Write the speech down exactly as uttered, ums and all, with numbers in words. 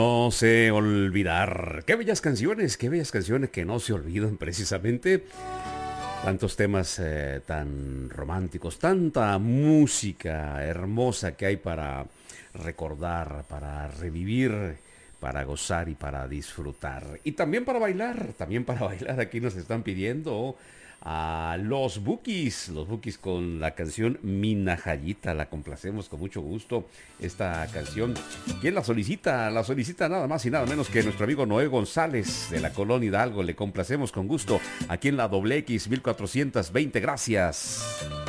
No sé olvidar. Qué bellas canciones, qué bellas canciones que no se olvidan precisamente. Tantos temas eh, tan románticos, tanta música hermosa que hay para recordar, para revivir, para gozar y para disfrutar. Y también para bailar, también para bailar. Aquí nos están pidiendo a los Bukis, los Bukis con la canción Minajayita. La complacemos con mucho gusto. Esta canción, ¿quién la solicita? La solicita nada más y nada menos que nuestro amigo Noé González de la Colonia Hidalgo. Le complacemos con gusto aquí en la doble X mil cuatrocientos veinte. Gracias.